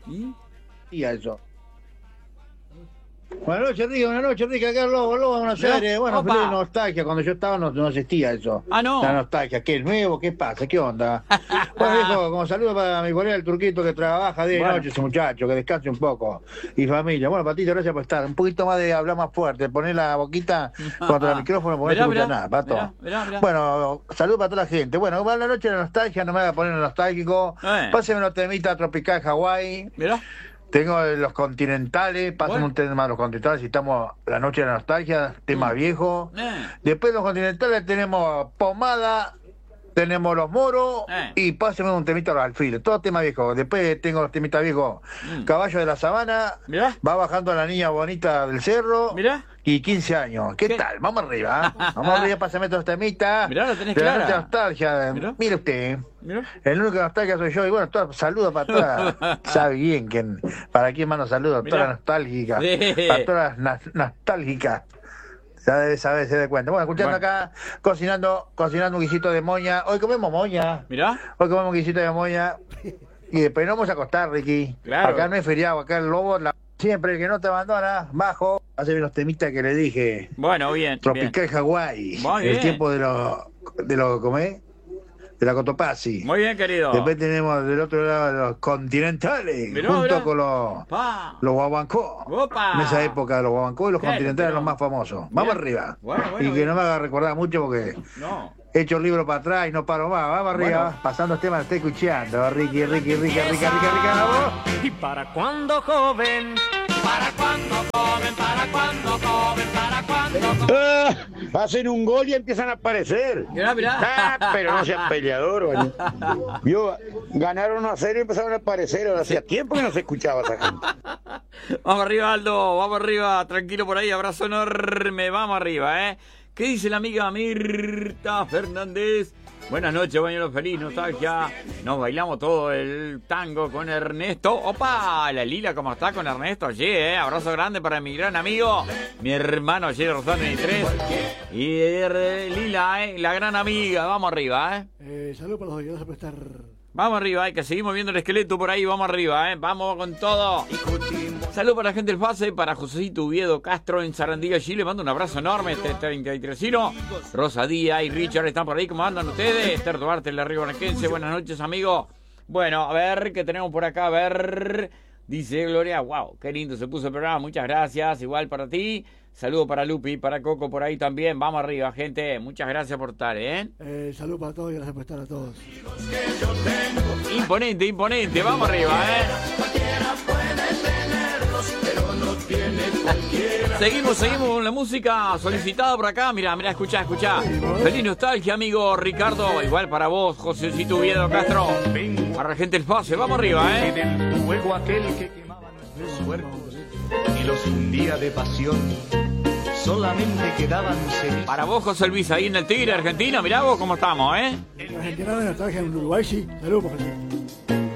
¿Y? Y a eso. Buenas noches, Ricky, acá Lobo, una serie. Bueno, Opa. feliz nostalgia, cuando yo estaba no existía eso. Ah, no. La nostalgia, ¿qué es nuevo? ¿Qué pasa? ¿Qué onda? Bueno, viejo, como saludo para mi colega el Turquito que trabaja día y Bueno. noche, ese muchacho, que descanse un poco. Y familia. Bueno, Patito, gracias por estar. Un poquito más de hablar más fuerte, poner la boquita contra el micrófono porque no se escucha nada, Pato. Mirá. Bueno, saludos para toda la gente. Bueno, va la noche de la nostalgia, no me haga poner nostálgico. Pásenme unos temitas tropical Hawái. Mirá. Tengo los continentales, pasen un tema de los continentales si estamos la noche de la nostalgia, tema viejo. Después de los continentales tenemos Pomada, tenemos los Moros y pásenme un temita de los Alfiles, todo tema viejo. Después tengo los temitas viejos, Caballo de la Sabana, va bajando la niña bonita del cerro. Mirá. Y 15 años. ¿Qué tal? Vamos arriba. Vamos arriba, pásame estos temitas. Mirá, lo tenés de la clara. noche de nostalgia. Mirá. Mire usted. Mirá. El único nostalgia soy yo. Y bueno, saludos para todas. Sabe bien para quién mando saludos. Mirá. Todas las nostálgicas. Sí. Para todas las nostálgicas. Ya debe saber, se da cuenta. Bueno, escuchando acá, cocinando un guisito de moña. Hoy comemos moña. Mirá. Hoy comemos un guisito de moña. Y después nos vamos a acostar, Ricky. Claro. Acá no es feriado, acá el Lobo, siempre el que no te abandona, bajo. Hace los temitas que le dije. Bueno, bien. Tropical Hawái. Muy El bien. tiempo de los ¿cómo es? De la Cotopaxi. Muy bien, querido. Después tenemos del otro lado los continentales. Mirá, junto mirá. con los guaguancó. Opa. En esa época los guaguancó y los Bien, continentales pero- los más famosos. Vamos Bien. arriba. Bueno, y que bien. no me haga recordar mucho porque No. he hecho el libro para atrás y no paro más. Vamos arriba. Bueno. Pasando los temas, estoy escuchando. Ricky. Vamos. ¿Y para cuándo, joven? ¿Para cuándo comen? ¿Para cuándo comen? ¿Para cuándo comen? Hacen un gol y empiezan a aparecer. Mirá. Pero no seas peleador, ¿vale? Ganaron 1-0 y empezaron a aparecer. Ahora hacía tiempo que no se escuchaba esa gente. Vamos arriba, Aldo. Vamos arriba. Tranquilo por ahí. Abrazo enorme. Vamos arriba, ¿eh? ¿Qué dice la amiga Mirta Fernández? Buenas noches, bañuelo feliz, nostalgia. Nos bailamos todo el tango con Ernesto. ¡Opa! La Lila, ¿cómo está con Ernesto? Allí, abrazo grande para mi gran amigo, mi hermano allí, Rosano 23. Y Lila, la gran amiga. Vamos arriba, Saludos para los gracias por estar. Vamos arriba, que seguimos viendo el esqueleto por ahí. Vamos arriba, vamos con todo. Salud para la gente del FASE, para Josecito Uviedo Castro en Sarandía, Chile. Mando un abrazo enorme, este 33ino. Rosa Díaz y Richard están por ahí. ¿Cómo andan ustedes? Esther Duarte, la Río Barranquense. Buenas noches, amigo. Bueno, a ver, ¿qué tenemos por acá? A ver, dice Gloria, wow, qué lindo se puso el programa. Muchas gracias, igual para ti. Saludo para Lupi, para Coco por ahí también. Vamos arriba, gente. Muchas gracias por estar, Saludos para todos y gracias por estar a todos. Imponente. Vamos arriba, Seguimos con la música solicitada por acá. Mirá, escuchá. Feliz nostalgia, amigo Ricardo. Igual para vos, Josecito Uviedo Castro. Para la gente del FASE, vamos arriba, Del fuego aquel que quemaba nuestros cuerpos y los fundía de pasión. Solamente quedaban cenizas. Para vos, José Luis, ahí en el Tigre, Argentina. Mirá vos cómo estamos, Argentina de nostalgia en Uruguay, sí. Saludos, por favor.